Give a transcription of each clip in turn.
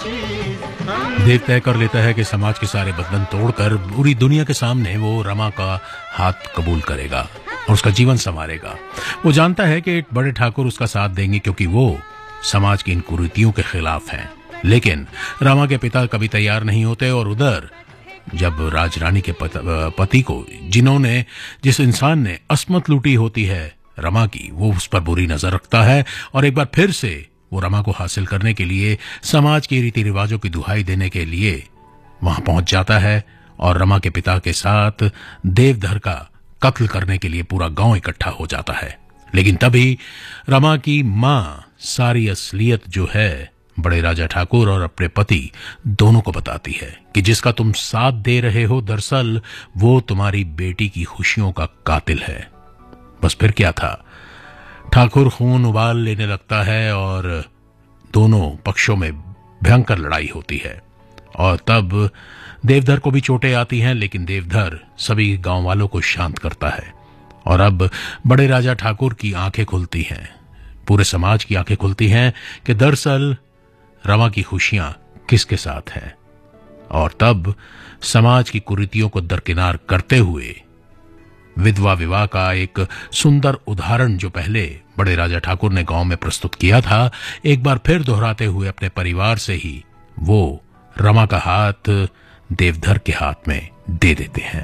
देव तय कर लेता है कि समाज के सारे बंधन तोड़कर पूरी दुनिया के सामने वो रमा का हाथ कबूल करेगा और उसका जीवन संवारेगा। वो जानता है कि बड़े ठाकुर उसका साथ देंगे क्योंकि वो समाज की इन कुरीतियों के खिलाफ हैं। लेकिन रमा के पिता कभी तैयार नहीं होते और उधर जब राजरानी के पति को जिस इंसान ने अस्मत लूटी होती है रमा की, वो उस पर बुरी नजर रखता है और एक बार फिर से वो रमा को हासिल करने के लिए समाज के रीति रिवाजों की दुहाई देने के लिए वहां पहुंच जाता है और रमा के पिता के साथ देवधर का कत्ल करने के लिए पूरा गांव इकट्ठा हो जाता है। लेकिन तभी रमा की मां सारी असलियत जो है बड़े राजा ठाकुर और अपने पति दोनों को बताती है कि जिसका तुम साथ दे रहे हो दरअसल वो तुम्हारी बेटी की खुशियों का कातिल है। बस फिर क्या था, ठाकुर खून उबाल लेने लगता है और दोनों पक्षों में भयंकर लड़ाई होती है और तब देवधर को भी चोटें आती हैं, लेकिन देवधर सभी गांव वालों को शांत करता है और अब बड़े राजा ठाकुर की आंखें खुलती हैं, पूरे समाज की आंखें खुलती हैं कि दरअसल रमा की खुशियां किसके साथ हैं। और तब समाज की कुरीतियों को दरकिनार करते हुए विधवा विवाह का एक सुंदर उदाहरण जो पहले बड़े राजा ठाकुर ने गांव में प्रस्तुत किया था, एक बार फिर दोहराते हुए अपने परिवार से ही वो रमा का हाथ देवधर के हाथ में दे देते हैं।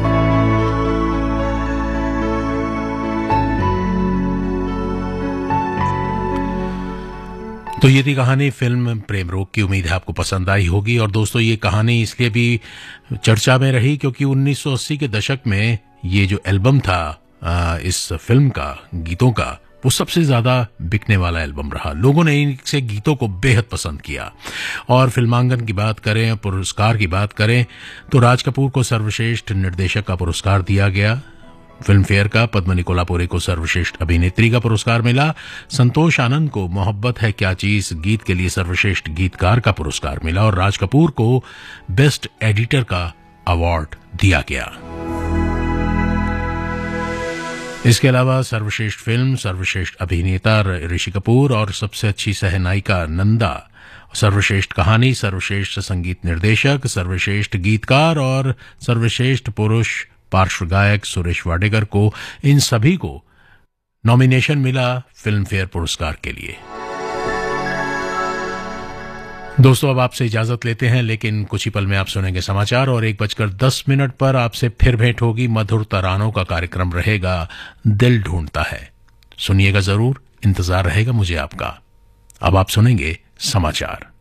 तो ये थी कहानी फिल्म प्रेम रोग की। उम्मीद है आपको पसंद आई होगी। और दोस्तों ये कहानी इसलिए भी चर्चा में रही क्योंकि 1980 के दशक में ये जो एल्बम था इस फिल्म का गीतों का, वो सबसे ज्यादा बिकने वाला एल्बम रहा। लोगों ने इनसे गीतों को बेहद पसंद किया। और फिल्मांकन की बात करें, पुरस्कार की बात करें तो राज कपूर को सर्वश्रेष्ठ निर्देशक का पुरस्कार दिया गया फिल्म फेयर का, पद्मिनी कोल्हापुरी को सर्वश्रेष्ठ अभिनेत्री का पुरस्कार मिला, संतोष आनंद को मोहब्बत है क्या चीज गीत के लिए सर्वश्रेष्ठ गीतकार का पुरस्कार मिला और राज कपूर को बेस्ट एडिटर का अवार्ड दिया गया। इसके अलावा सर्वश्रेष्ठ फिल्म, सर्वश्रेष्ठ अभिनेता ऋषि कपूर और सबसे अच्छी सहनायिका नंदा, सर्वश्रेष्ठ कहानी, सर्वश्रेष्ठ संगीत निर्देशक, सर्वश्रेष्ठ गीतकार और सर्वश्रेष्ठ पुरुष पार्श्व गायक सुरेश वाडेकर को, इन सभी को नॉमिनेशन मिला फिल्म फेयर पुरस्कार के लिए। दोस्तों अब आपसे इजाजत लेते हैं, लेकिन कुछ ही पल में आप सुनेंगे समाचार और 1:10 पर आपसे फिर भेंट होगी। मधुर तरानों का कार्यक्रम रहेगा दिल ढूंढता है, सुनिएगा जरूर, इंतजार रहेगा मुझे आपका। अब आप सुनेंगे समाचार।